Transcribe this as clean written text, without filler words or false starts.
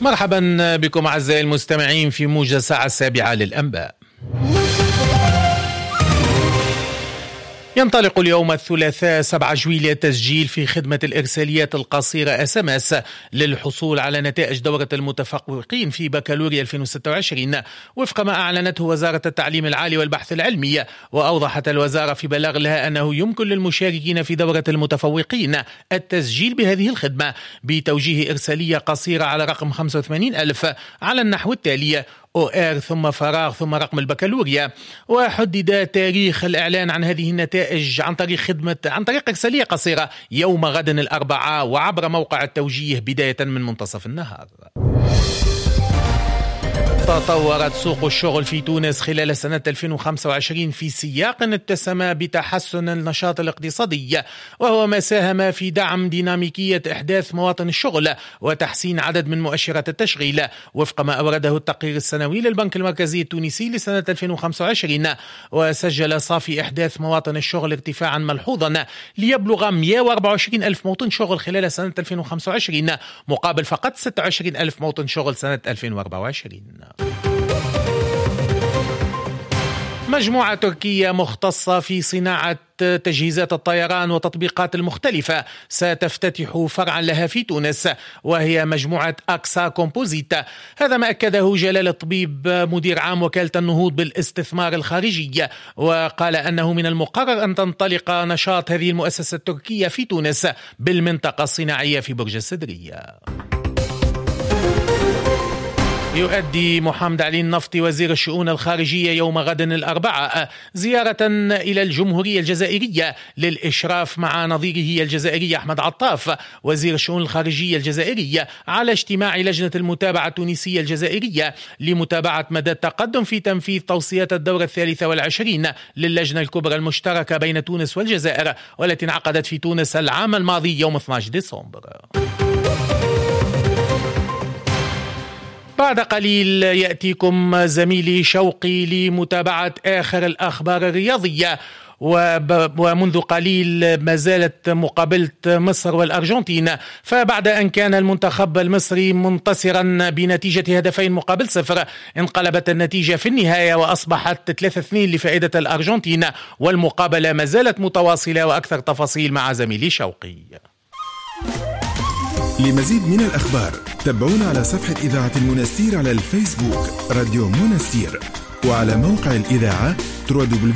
مرحبا بكم أعزائي المستمعين في موجز الساعة السابعة للأنباء. ينطلق اليوم الثلاثاء 7 جويلية تسجيل في خدمة الإرساليات القصيرة SMS للحصول على نتائج دورة المتفوقين في بكالوريا 2026 وفق ما أعلنته وزارة التعليم العالي والبحث العلمي. وأوضحت الوزارة في بلاغ لها أنه يمكن للمشاركين في دورة المتفوقين التسجيل بهذه الخدمة بتوجيه إرسالية قصيرة على رقم 85,000 على النحو التالي: OR ثم فراغ ثم رقم البكالوريا. وحدد تاريخ الإعلان عن هذه النتائج عن طريق إرسالية قصيرة يوم غد الأربعاء وعبر موقع التوجيه بداية من منتصف النهار. تطورت سوق الشغل في تونس خلال سنة 2025 في سياق اتسم بتحسن النشاط الاقتصادي، وهو ما ساهم في دعم ديناميكية إحداث مواطن الشغل وتحسين عدد من مؤشرات التشغيل وفق ما أورده التقرير السنوي للبنك المركزي التونسي لسنة 2025. وسجل صافي إحداث مواطن الشغل ارتفاعا ملحوظا ليبلغ 124 ألف موطن شغل خلال سنة 2025 مقابل فقط 26 ألف موطن شغل سنة 2024. مجموعة تركية مختصة في صناعة تجهيزات الطيران وتطبيقات المختلفة ستفتتح فرعا لها في تونس، وهي مجموعة أكسا كومبوزيت. هذا ما أكده جلال الطبيب مدير عام وكالة النهوض بالاستثمار الخارجي، وقال أنه من المقرر أن تنطلق نشاط هذه المؤسسة التركية في تونس بالمنطقة الصناعية في برج السدرية. يؤدي محمد علي النفطي وزير الشؤون الخارجية يوم غد الأربعاء زيارة إلى الجمهورية الجزائرية للإشراف مع نظيره الجزائري أحمد عطاف وزير الشؤون الخارجية الجزائرية على اجتماع لجنة المتابعة التونسية الجزائرية لمتابعة مدى التقدم في تنفيذ توصيات الدورة 23 للجنة الكبرى المشتركة بين تونس والجزائر والتي انعقدت في تونس العام الماضي يوم 12 ديسمبر. بعد قليل يأتيكم زميلي شوقي لمتابعة آخر الأخبار الرياضية. ومنذ قليل ما زالت مقابلة مصر والأرجنتين، فبعد أن كان المنتخب المصري منتصرا بنتيجة 2-0 انقلبت النتيجة في النهاية وأصبحت 3-2 لفائدة الأرجنتين، والمقابلة ما زالت متواصلة. وأكثر تفاصيل مع زميلي شوقي. لمزيد من الأخبار تابعونا على صفحة إذاعة المنستير على الفيسبوك راديو منستير، وعلى موقع الإذاعة www.منستير.fm.